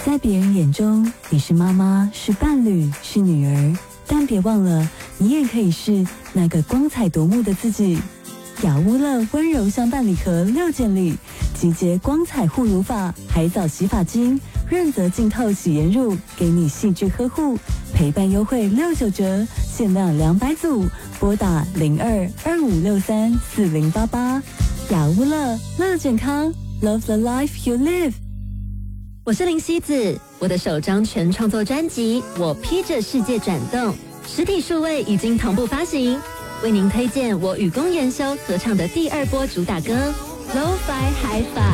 在别人眼中，你是妈妈，是伴侣，是女儿，但别忘了，你也可以是那个光彩夺目的自己。雅乌乐温柔相伴礼盒6件礼，集结光彩护乳法、海藻洗发精、润泽净透洗颜乳，给你细致呵护，陪伴优惠69折，限量200组，拨打02-2563-4088。雅乌乐，乐健康 ，Love the life you live。 我是林希子，我的首张全创作专辑《我披着世界转动》，实体数位已经同步发行，为您推荐我与龚元修合唱的第2波主打歌《Lo-Fi Hi-Fi》。